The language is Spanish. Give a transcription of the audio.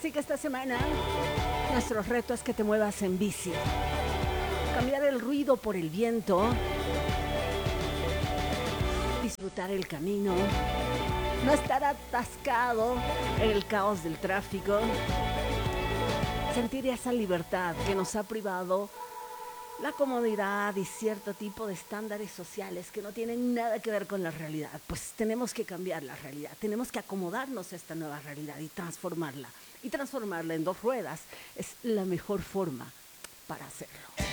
Así que esta semana nuestro reto es que te muevas en bici. Cambiar el ruido por el viento. Disfrutar el camino. No estar atascado en el caos del tráfico. Sentir esa libertad que nos ha privado la comodidad y cierto tipo de estándares sociales que no tienen nada que ver con la realidad. Pues tenemos que cambiar la realidad, tenemos que acomodarnos a esta nueva realidad y transformarla. Y transformarla en dos ruedas es la mejor forma para hacerlo.